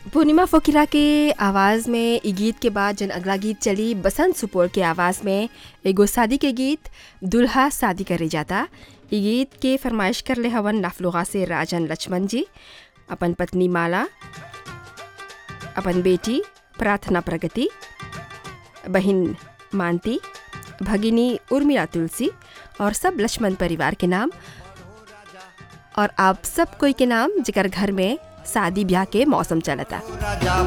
पूर्णिमा फोकिरा के आवाज़ में ई गीत के बाद जन अगला गीत चली बसंत सुपोल के आवाज़ में एगो शादी के गीत दुल्हा शादी करे जाता। ई गीत के फरमाइश कर ले हवन नाफलुगा से राजन लक्ष्मण जी, अपन पत्नी माला, अपन बेटी प्रार्थना प्रगति, बहन मानती, भगिनी उर्मिला तुलसी और सब लक्ष्मण परिवार के नाम और आप सब कोई के नाम जिकर घर में शादी ब्याह के मौसम चलता।